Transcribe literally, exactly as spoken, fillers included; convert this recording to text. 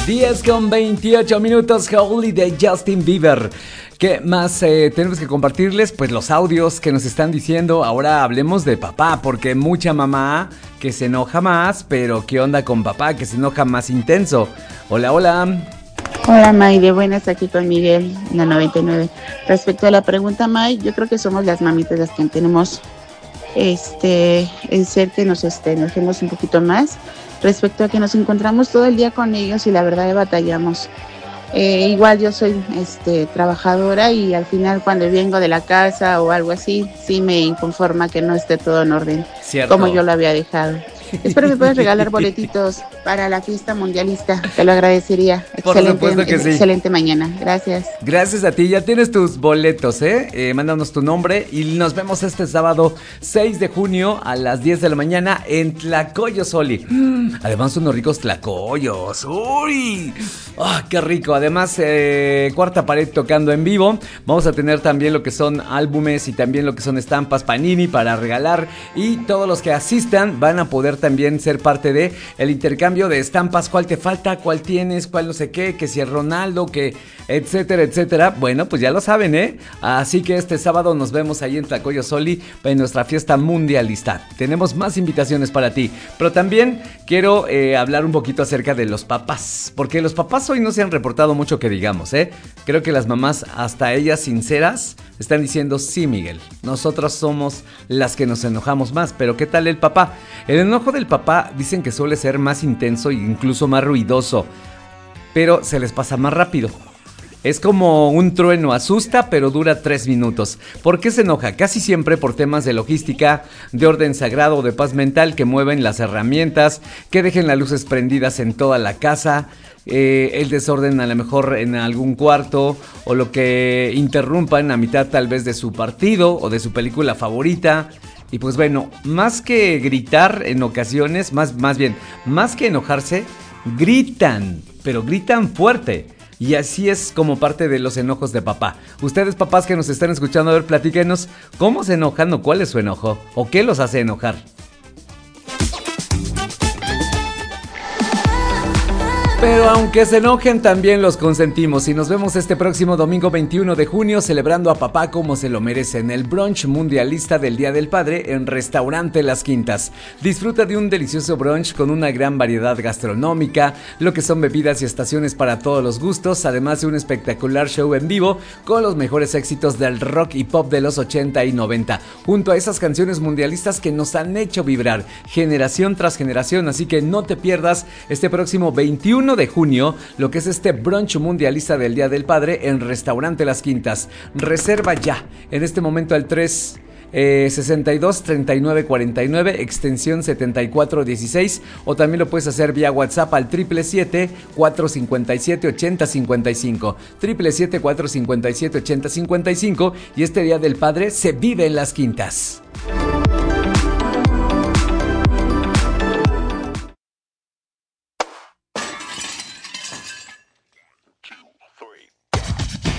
diez con veintiocho minutos, Holy de Justin Bieber. ¿Qué más eh, tenemos que compartirles? Pues los audios que nos están diciendo. Ahora hablemos de papá, porque mucha mamá que se enoja más, pero ¿qué onda con papá que se enoja más intenso? Hola, hola. Hola Mayde, buenas, aquí con Miguel, en la noventa y nueve. Respecto a la pregunta, May, yo creo que somos las mamitas las que tenemos este, el ser que nos este, enojemos un poquito más. Respecto a que nos encontramos todo el día con ellos y la verdad batallamos. Eh, igual yo soy este, trabajadora y al final cuando vengo de la casa o algo así, sí me inconforma que no esté todo en orden, Cierto. Como yo lo había dejado. Espero me puedas regalar boletitos para la fiesta mundialista, te lo agradecería. Por Excelente, supuesto que sí. Excelente mañana, gracias. Gracias a ti, ya tienes tus boletos, ¿eh? ¿eh? Mándanos tu nombre y nos vemos este sábado seis de junio a las diez de la mañana en Tlacoyos-Zoli. Además unos ricos tlacoyos, ¡uy! ¡Ah, qué rico! Además, eh, Cuarta Pared tocando en vivo. Vamos a tener también lo que son álbumes y también lo que son estampas Panini para regalar. Y todos los que asistan van a poder también ser parte de el intercambio de estampas. ¿Cuál te falta? ¿Cuál tienes? ¿Cuál no sé qué? Que si es Ronaldo, que etcétera, etcétera. Bueno, pues ya lo saben, ¿eh? Así que este sábado nos vemos ahí en Tlacoyos-Zoli en nuestra fiesta mundialista. Tenemos más invitaciones para ti, pero también quiero eh, hablar un poquito acerca de los papás, porque los papás hoy no se han reportado mucho que digamos, ¿eh? Creo que las mamás, hasta ellas sinceras, están diciendo, sí, Miguel, nosotras somos las que nos enojamos más, pero ¿qué tal el papá? El enojo del papá dicen que suele ser más intenso e incluso más ruidoso, pero se les pasa más rápido. Es como un trueno, asusta pero dura tres minutos. ¿Por qué se enoja? Casi siempre por temas de logística, de orden sagrado o de paz mental, que mueven las herramientas, que dejen las luces prendidas en toda la casa, eh, el desorden a lo mejor en algún cuarto, o lo que interrumpan a mitad tal vez de su partido o de su película favorita. Y pues bueno, más que gritar en ocasiones, más, más bien, más que enojarse, gritan, pero gritan fuerte. Y así es como parte de los enojos de papá. Ustedes, papás que nos están escuchando, a ver, platíquenos cómo se enojan o cuál es su enojo o qué los hace enojar. Pero aunque se enojen, también los consentimos y nos vemos este próximo domingo veintiuno de junio celebrando a papá como se lo merece en el brunch mundialista del Día del Padre en Restaurante Las Quintas. Disfruta de un delicioso brunch con una gran variedad gastronómica, lo que son bebidas y estaciones para todos los gustos, además de un espectacular show en vivo con los mejores éxitos del rock y pop de los ochenta y noventa, junto a esas canciones mundialistas que nos han hecho vibrar generación tras generación, así que no te pierdas este próximo veintiuno de junio, lo que es este brunch mundialista del Día del Padre en Restaurante Las Quintas. Reserva ya, en este momento al tres eh, sesenta y dos treinta y nueve cuarenta y nueve, extensión setenta y cuatro dieciséis, o también lo puedes hacer vía WhatsApp al siete siete siete, cuatro cinco siete, ocho cero cinco cinco, siete siete siete, cuatro cinco siete, ocho cero cinco cinco, y este Día del Padre se vive en Las Quintas.